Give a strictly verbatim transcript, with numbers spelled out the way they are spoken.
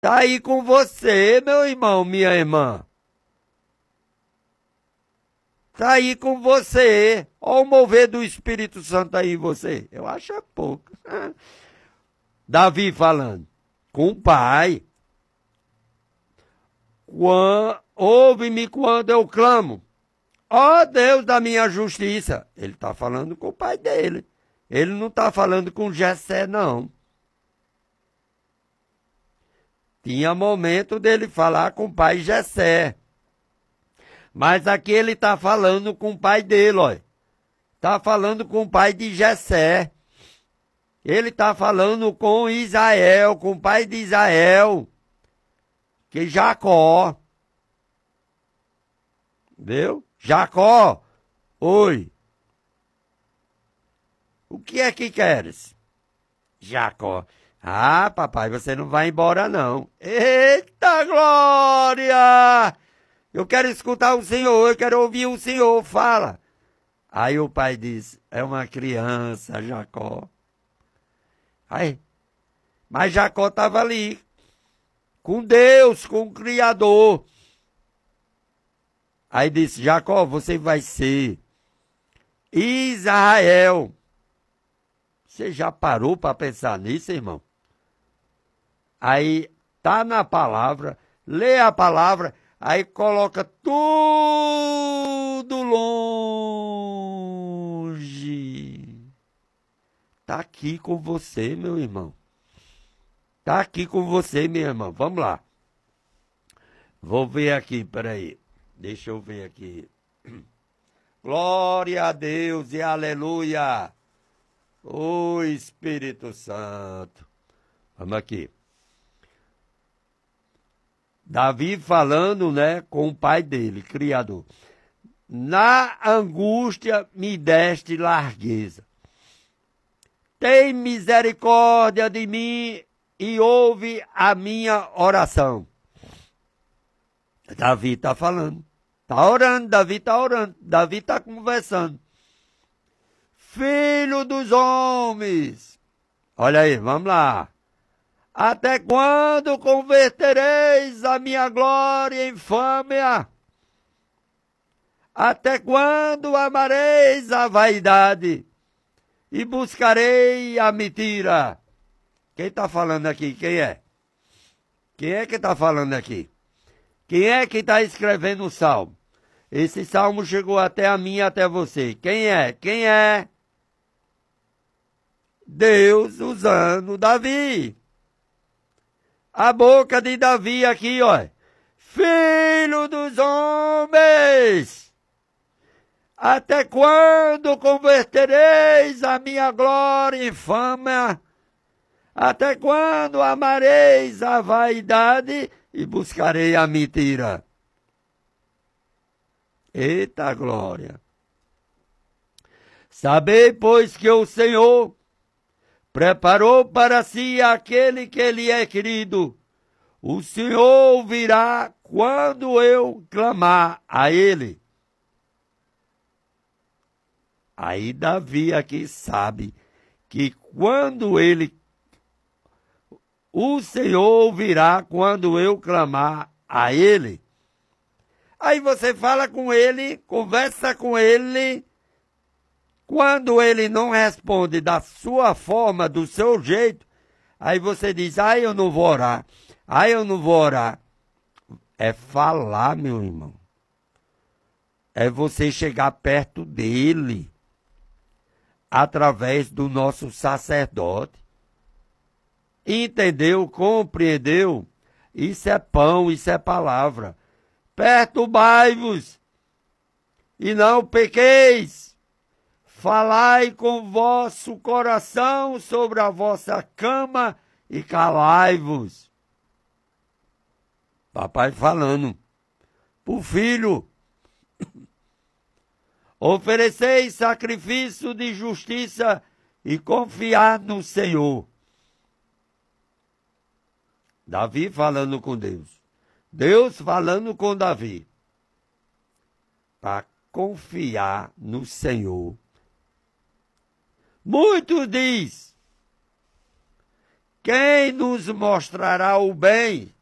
Está aí com você, meu irmão, minha irmã. Está aí com você. Olha o mover do Espírito Santo aí em você. Eu acho é pouco. Davi falando com o pai. Ouve-me quando eu clamo. Ó Deus da minha justiça. Ele está falando com o pai dele. Ele não está falando com Jessé, não. Tinha momento dele falar com o pai Jessé. Mas aqui ele está falando com o pai dele, olha. Está falando com o pai de Jessé. Ele está falando com Israel, com o pai de Israel. Que Jacó. Viu? Jacó. Oi. O que é que queres? Jacó. Ah, papai, você não vai embora, não. Eita glória! Eu quero escutar o Senhor, eu quero ouvir o Senhor, fala. Aí o pai diz, é uma criança, Jacó. Aí, mas Jacó estava ali, com Deus, com o Criador. Aí disse, Jacó, você vai ser Israel. Você já parou para pensar nisso, irmão? Aí tá na palavra, lê a palavra, aí coloca tudo longe. Tá aqui com você, meu irmão. Tá aqui com você, minha irmã. Vamos lá. Vou ver aqui, peraí. Deixa eu ver aqui. Glória a Deus e aleluia. Ô Espírito Santo. Vamos aqui. Davi falando, né, com o pai dele, Criador. Na angústia me deste largueza. Tem misericórdia de mim e ouve a minha oração. Davi está falando. Está orando, Davi está orando. Davi está conversando. Filho dos homens. Olha aí, vamos lá. Até quando convertereis a minha glória em infâmia? Até quando amareis a vaidade e buscarei a mentira? Quem está falando aqui? Quem é? Quem é que está falando aqui? Quem é que está escrevendo o salmo? Esse salmo chegou até a mim e até você. Quem é? Quem é? Deus usando Davi. A boca de Davi aqui, ó. Filho dos homens, até quando convertereis a minha glória em fama? Até quando amareis a vaidade e buscarei a mentira? Eita glória! Sabei, pois, que o Senhor preparou para si aquele que lhe é querido. O Senhor ouvirá quando eu clamar a ele. Aí Davi aqui sabe que quando ele, o Senhor ouvirá quando eu clamar a ele. Aí você fala com ele, conversa com ele. Quando ele não responde da sua forma, do seu jeito, aí você diz, ah, eu não vou orar. Ah, eu não vou orar. É falar, meu irmão. É você chegar perto dele. Através do nosso sacerdote. Entendeu? Compreendeu? Isso é pão, isso é palavra. Perturbai-vos e não pequeis. Falai com vosso coração sobre a vossa cama e calai-vos. Papai falando pro filho. Ofereceis sacrifício de justiça e confiar no Senhor. Davi falando com Deus. Deus falando com Davi. Para confiar no Senhor. Muitos diz Quem nos mostrará o bem?